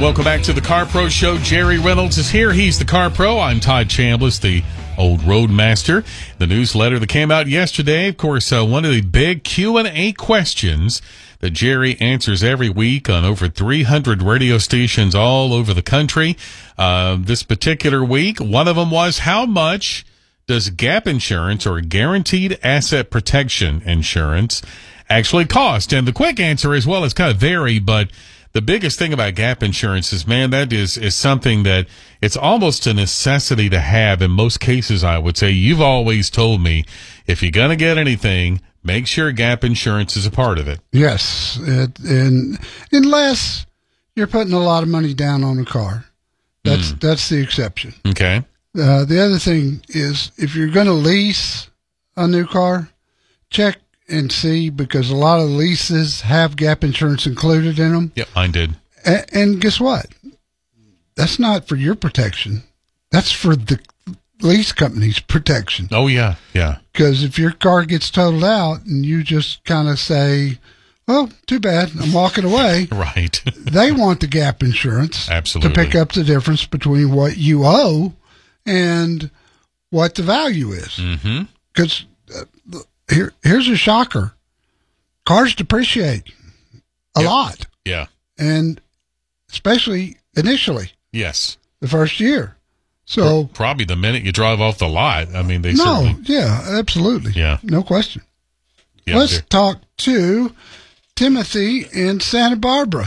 Welcome back to the Car Pro Show. Jerry Reynolds is here. He's the Car Pro. I'm Todd Chambliss, the old Roadmaster. The newsletter that came out yesterday, of course, one of the big Q&A questions that Jerry answers every week on over 300 radio stations all over the country. This particular week, one of them was, how much does gap insurance or guaranteed asset protection insurance actually cost? And the quick answer is, well, it's kind of vary, but the biggest thing about gap insurance is, man, that is something that it's almost a necessity to have in most cases, I would say. You've always told me, if you're going to get anything, make sure gap insurance is a part of it. Yes, and unless you're putting a lot of money down on a car. That's the exception. Okay. The other thing is, if you're going to lease a new car, check and see, because a lot of leases have gap insurance included in them. Yep, mine did. And guess what? That's not for your protection. That's for the lease company's protection. Oh, yeah, yeah. Because if your car gets totaled out and you just kind of say, well, too bad, I'm walking away. Right. They want the gap insurance. Absolutely. To pick up the difference between what you owe and what the value is. Because here's a shocker. Cars depreciate a lot. Yeah. And especially initially. Yes. The first year. So probably the minute you drive off the lot. I mean, they no, certainly. yeah, absolutely. Yeah. No question. Yeah, Let's talk to Timothy in Santa Barbara.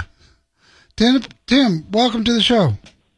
Tim, welcome to the show.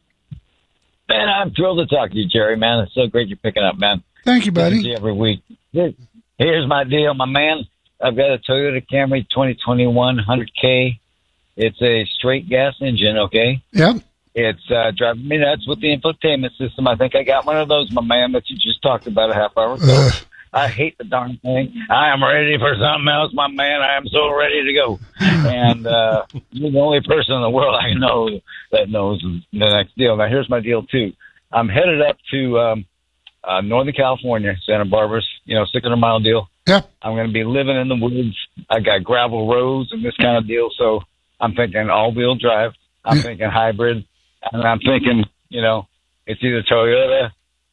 Man, I'm thrilled to talk to you, Jerry, man. It's so great you're picking up, man. Thank you, buddy. Good to see you every week. Here's my deal, my man. I've got a Toyota Camry 2021 100K. It's a straight gas engine, okay? Yep. It's driving me nuts with the infotainment system. I think I got one of those, my man, that you just talked about a half hour ago. I hate the darn thing. I am ready for something else, my man. I am so ready to go. And you're the only person in the world I know that knows the next deal. Now, here's my deal, too. I'm headed up to Northern California, Santa Barbara's, 600-mile deal. Yeah. I'm going to be living in the woods. I got gravel roads and this kind of deal. So I'm thinking all-wheel drive. I'm thinking hybrid. And I'm thinking, it's either Toyota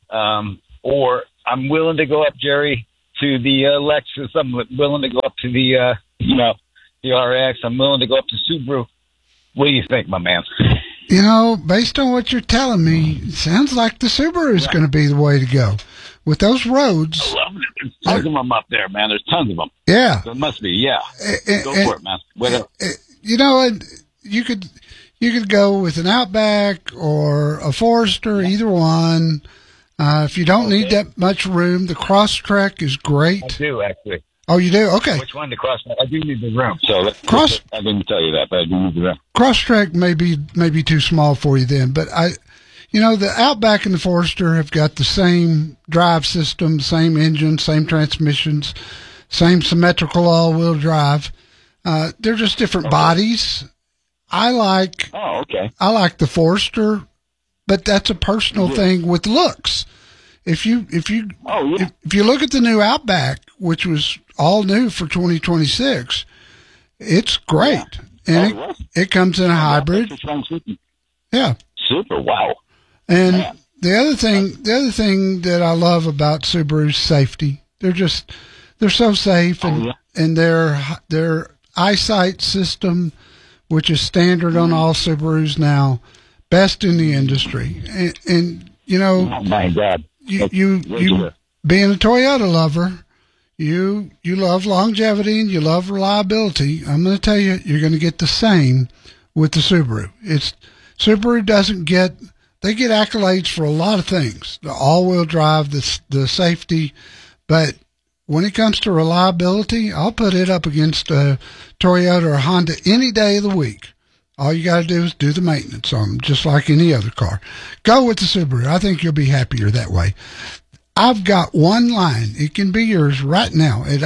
or I'm willing to go up, Jerry, to the Lexus. I'm willing to go up to the, the RX. I'm willing to go up to Subaru. What do you think, my man? Based on what you're telling me, it sounds like the Subaru is going to be the way to go. With those roads. I love it. There's tons of them up there, man. There's tons of them. Yeah. There must be, yeah. Go for it, man. You could go with an Outback or a Forester, either one. If you don't need that much room, the Crosstrek is great. I do, actually. Oh, you do? Okay. Which one? The Crosstrek? I do need the room. So I didn't tell you that, but I do need the room. Crosstrek may be too small for you then, but the Outback and the Forester have got the same drive system, same engine, same transmissions, same symmetrical all-wheel drive. They're just different bodies. I like the Forester, but that's a personal thing with looks. If you look at the new Outback, which was all new for 2026, it's great, and it comes in a hybrid. Yeah, super. Wow. And the other thing that I love about Subaru's safety, they're so safe, and their eyesight system, which is standard on all Subarus now, best in the industry. And oh my God, you being a Toyota lover, you love longevity and you love reliability. I'm going to tell you, you're going to get the same with the Subaru. Subaru they get accolades for a lot of things, the all-wheel drive, the safety, but when it comes to reliability, I'll put it up against a Toyota or Honda any day of the week. All you got to do is do the maintenance on them, just like any other car. Go with the Subaru. I think you'll be happier that way. I've got one line. It can be yours right now at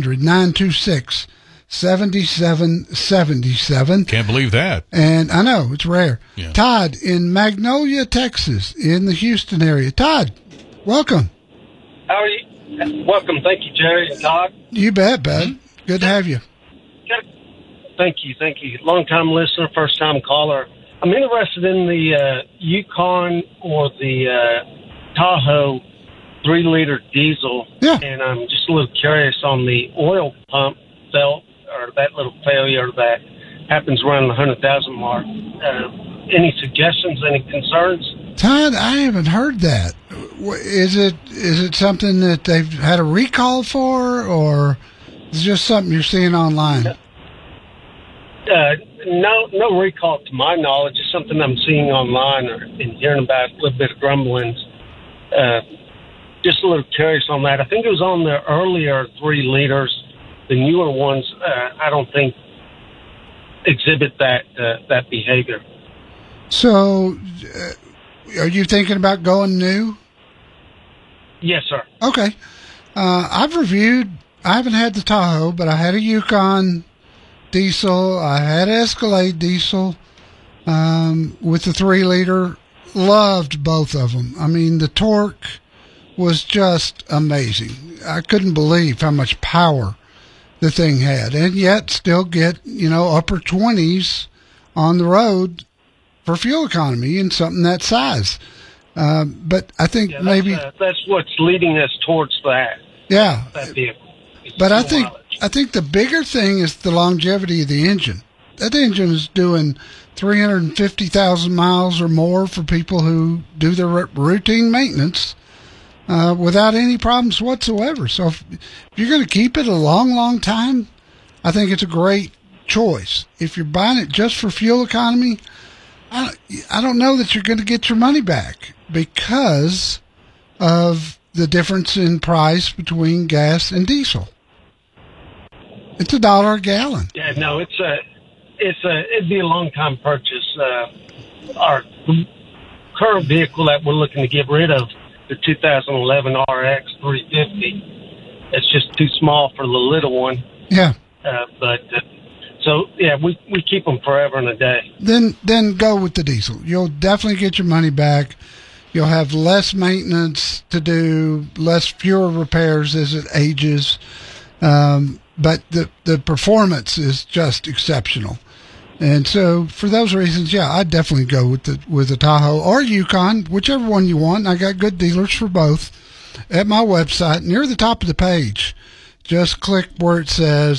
800-926-7777. Can't believe that. And I know, it's rare. Yeah. Todd in Magnolia, Texas, in the Houston area. Todd, welcome. How are you? Welcome. Thank you, Jerry and Todd. You bet, bud. Good to have you. Thank you. Long-time listener, first-time caller. I'm interested in the Yukon or the Tahoe 3-liter diesel, Yeah. and I'm just a little curious on the oil pump belt, or that little failure that happens around the 100,000 mark. Any suggestions, any concerns? Todd, I haven't heard that. Is it something that they've had a recall for, or is it just something you're seeing online? No recall to my knowledge. It's something I'm seeing online or and hearing about, a little bit of grumblings. Just a little curious on that. I think it was on the earlier 3 liters. The newer ones, I don't think exhibit that behavior. So, are you thinking about going new? Yes, sir. Okay. I haven't had the Tahoe, but I had a Yukon diesel. I had Escalade diesel with the 3-liter. Loved both of them. I mean, the torque was just amazing. I couldn't believe how much power the thing had, and yet still get, upper 20s on the road for fuel economy in something that size. But I think that's what's leading us towards that. Yeah. That vehicle. But I think the bigger thing is the longevity of the engine. That engine is doing 350,000 miles or more for people who do their routine maintenance without any problems whatsoever. So if you're going to keep it a long, long time, I think it's a great choice. If you're buying it just for fuel economy, I don't know that you're going to get your money back because of the difference in price between gas and diesel. It's $1 a gallon. Yeah, no, it'd be a long time purchase. Our current vehicle that we're looking to get rid of, the 2011 RX 350, it's just too small for the little one. Yeah. So we keep them forever and a day. Then go with the diesel. You'll definitely get your money back. You'll have less maintenance to do, fewer repairs as it ages. But the performance is just exceptional. And so for those reasons, I'd definitely go with the Tahoe or Yukon, whichever one you want. I got good dealers for both at my website. Near the top of the page, just click where it says